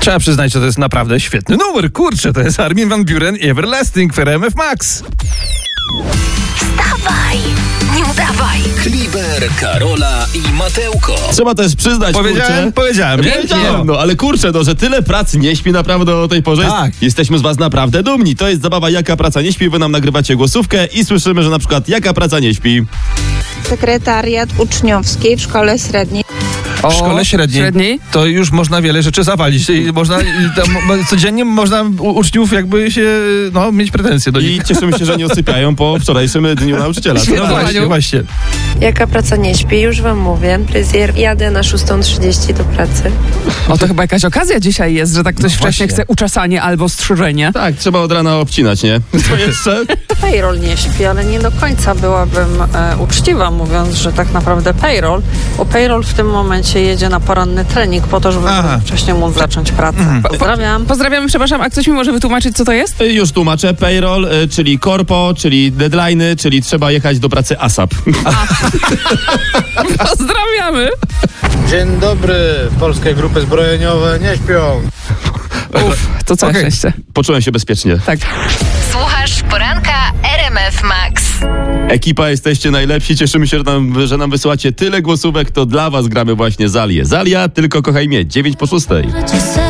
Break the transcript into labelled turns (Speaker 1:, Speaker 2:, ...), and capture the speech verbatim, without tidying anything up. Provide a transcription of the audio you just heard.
Speaker 1: Trzeba przyznać, że to jest naprawdę świetny numer. Kurczę, to jest Armin van Buuren i Everlasting w R M F Max.
Speaker 2: Wstawaj, nie udawaj.
Speaker 3: Kliber, Karola i Mateuko.
Speaker 4: Trzeba też przyznać,
Speaker 1: Powiedziałem,
Speaker 4: kurczę.
Speaker 1: powiedziałem.
Speaker 4: Ja powiedziałem, no ale kurczę, no, że tyle pracy nie śpi naprawdę o tej porze.
Speaker 1: Tak.
Speaker 4: Jesteśmy z was naprawdę dumni. To jest zabawa Jaka praca nie śpi. Wy nam nagrywacie głosówkę i słyszymy, że na przykład Jaka praca nie śpi.
Speaker 5: Sekretariat uczniowski w szkole średniej.
Speaker 1: W szkole średniej,
Speaker 6: średniej
Speaker 1: to już można wiele rzeczy zawalić. I można, i tam, codziennie można u uczniów jakby się, no, mieć pretensje do nich.
Speaker 4: I cieszymy się, że nie usypiają po wczorajszym Dniu Nauczyciela.
Speaker 1: No właśnie, właśnie.
Speaker 7: Jaka praca nie śpi, już wam mówię. Fryzjer, jadę na szósta trzydzieści do pracy.
Speaker 6: O, to chyba jakaś okazja dzisiaj jest, że tak ktoś
Speaker 1: No
Speaker 6: wcześniej
Speaker 1: właśnie.
Speaker 6: chce uczesanie albo strzyżenie.
Speaker 4: Tak, trzeba od rana obcinać, nie? To jeszcze?
Speaker 8: Payroll nie śpi, ale nie do końca byłabym e, uczciwa, mówiąc, że tak naprawdę payroll, bo payroll w tym momencie jedzie na poranny trening po to, żeby
Speaker 1: Aha.
Speaker 8: wcześniej móc zacząć pracę. Pozdrawiam.
Speaker 6: Pozdrawiamy, przepraszam, a ktoś mi może wytłumaczyć, co to jest?
Speaker 4: Już tłumaczę. Payroll, y, czyli korpo, czyli deadline'y, czyli trzeba jechać do pracy ASAP.
Speaker 6: Pozdrawiamy!
Speaker 9: Dzień dobry, polskie grupy zbrojeniowe nie śpią.
Speaker 6: Uff, to całe
Speaker 1: Okej.
Speaker 6: szczęście.
Speaker 4: Poczułem się bezpiecznie.
Speaker 6: Tak.
Speaker 2: Słuchasz poranka R M F Max.
Speaker 4: Ekipa, jesteście najlepsi. Cieszymy się, że nam, że nam wysyłacie tyle głosówek. To dla was gramy właśnie Zalię. Zalia, tylko kochaj mnie. dziewięć po szóstej.